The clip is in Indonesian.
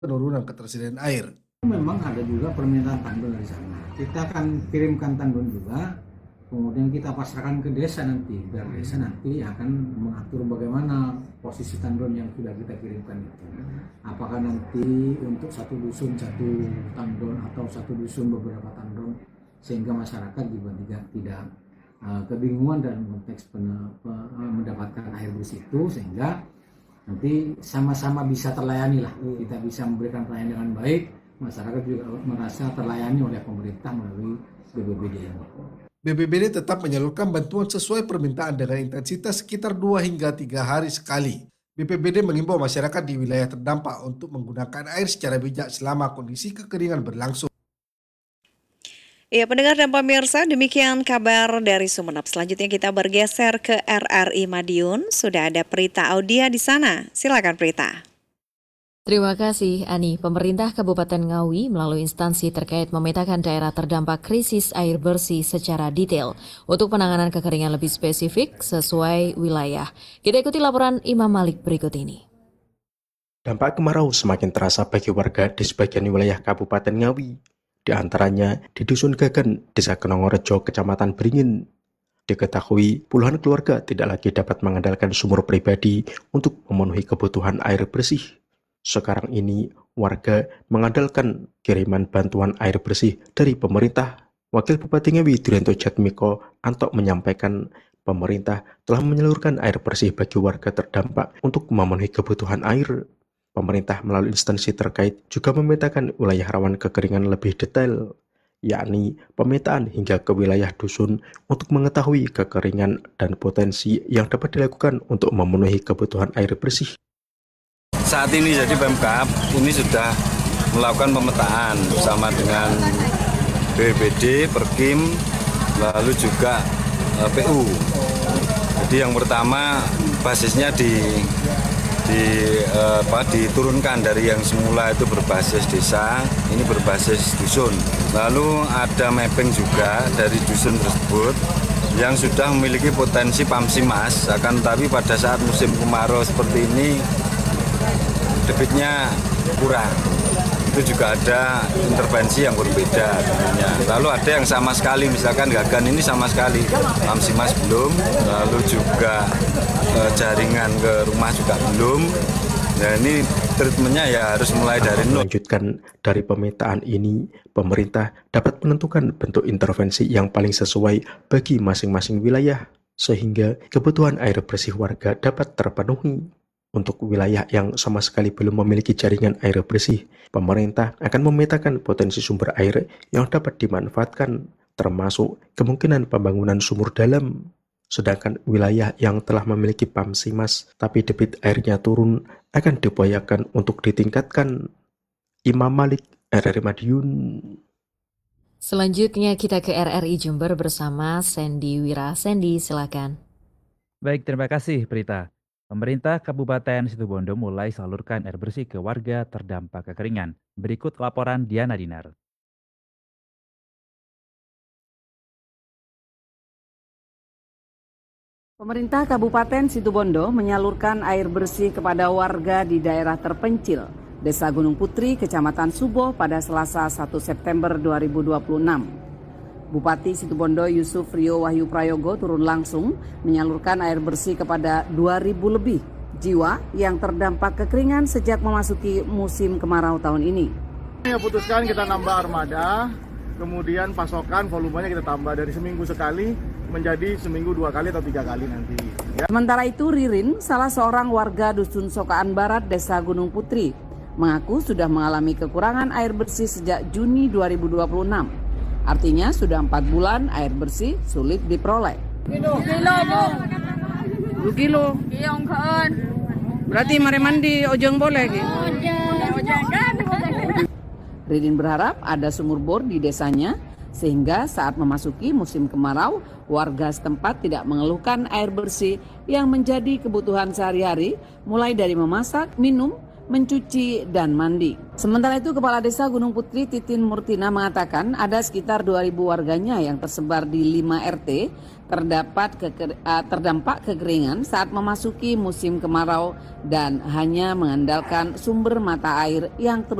penurunan ketersediaan air. Memang ada juga permintaan tandon dari sana. Kita akan kirimkan tandon juga, kemudian kita pasrahkan ke desa nanti, biar desa nanti akan mengatur bagaimana posisi tandon yang sudah kita kirimkan itu. Apakah nanti untuk satu dusun satu tandon atau satu dusun beberapa tandon, sehingga masyarakat juga tidak kebingungan dalam konteks mendapatkan air bersih itu, sehingga nanti sama-sama bisa terlayani lah. Kita bisa memberikan pelayanan dengan baik, masyarakat juga merasa terlayani oleh pemerintah melalui BPBD. BPBD tetap menyalurkan bantuan sesuai permintaan dengan intensitas sekitar 2 hingga 3 hari sekali. BPBD mengimbau masyarakat di wilayah terdampak untuk menggunakan air secara bijak selama kondisi kekeringan berlangsung. Ya, pendengar dan pemirsa, demikian kabar dari Sumeneb. Selanjutnya kita bergeser ke RRI Madiun. Sudah ada Prita Audia di sana. Silakan Prita. Terima kasih, Ani. Pemerintah Kabupaten Ngawi melalui instansi terkait memetakan daerah terdampak krisis air bersih secara detail untuk penanganan kekeringan lebih spesifik sesuai wilayah. Kita ikuti laporan Imam Malik berikut ini. Dampak kemarau semakin terasa bagi warga di sebagian wilayah Kabupaten Ngawi. Di antaranya di Dusun Gagan, Desa Kenongorejo, Kecamatan Beringin. Diketahui puluhan keluarga tidak lagi dapat mengandalkan sumur pribadi untuk memenuhi kebutuhan air bersih. Sekarang ini warga mengandalkan kiriman bantuan air bersih dari pemerintah. Wakil Bupati Ngawi Durianto Jatmiko Antok menyampaikan pemerintah telah menyalurkan air bersih bagi warga terdampak untuk memenuhi kebutuhan air. Pemerintah melalui instansi terkait juga memetakan wilayah rawan kekeringan lebih detail, yakni pemetaan hingga ke wilayah dusun untuk mengetahui kekeringan dan potensi yang dapat dilakukan untuk memenuhi kebutuhan air bersih. Saat ini jadi Pemkab ini sudah melakukan pemetaan bersama dengan BPBD, Perkim, lalu juga PU. Jadi yang pertama basisnya diturunkan dari yang semula itu berbasis desa, ini berbasis dusun. Lalu ada mapping juga dari dusun tersebut yang sudah memiliki potensi Pamsimas, akan tetapi pada saat musim kemarau seperti ini debitnya kurang. Itu juga ada intervensi yang berbeda tentunya. Lalu ada yang sama sekali, misalkan Gagan ini sama sekali Pamsimas belum, lalu juga jaringan ke rumah juga belum. Nah ini treatmentnya ya harus mulai dari nol. Melanjutkan dari pemetaan ini, pemerintah dapat menentukan bentuk intervensi yang paling sesuai bagi masing-masing wilayah, sehingga kebutuhan air bersih warga dapat terpenuhi. Untuk wilayah yang sama sekali belum memiliki jaringan air bersih, pemerintah akan memetakan potensi sumber air yang dapat dimanfaatkan, termasuk kemungkinan pembangunan sumur dalam. Sedangkan wilayah yang telah memiliki Pamsimas tapi debit airnya turun akan diupayakan untuk ditingkatkan. Imam Malik, RRI Madiun. Selanjutnya kita ke RRI Jember bersama Sandy Wira. Sandy, silakan. Baik, terima kasih Prita. Pemerintah Kabupaten Situbondo mulai salurkan air bersih ke warga terdampak kekeringan. Berikut laporan Diana Dinar. Pemerintah Kabupaten Situbondo menyalurkan air bersih kepada warga di daerah terpencil, Desa Gunung Putri, Kecamatan Suboh pada Selasa 1 September 2026. Bupati Situbondo Yusuf Rio Wahyu Prayogo turun langsung menyalurkan air bersih kepada 2.000 lebih jiwa yang terdampak kekeringan sejak memasuki musim kemarau tahun ini. Kita putuskan kita nambah armada, kemudian pasokan volumenya kita tambah dari seminggu sekali menjadi seminggu 2 kali atau 3 kali nanti. Ya. Sementara itu Ririn, salah seorang warga Dusun Sokaan Barat, Desa Gunung Putri, mengaku sudah mengalami kekurangan air bersih sejak Juni 2026. Artinya sudah 4 bulan air bersih sulit diperoleh. Kilo, Bu. 2 kilo. Iya, kan. Berarti mari mandi ojong boleh gitu. Ridin berharap ada sumur bor di desanya sehingga saat memasuki musim kemarau warga setempat tidak mengeluhkan air bersih yang menjadi kebutuhan sehari-hari mulai dari memasak, minum, mencuci dan mandi. Sementara itu, Kepala Desa Gunung Putri Titin Murtina mengatakan ada sekitar 2.000 warganya yang tersebar di 5 RT terdampak kekeringan saat memasuki musim kemarau dan hanya mengandalkan sumber mata air yang terus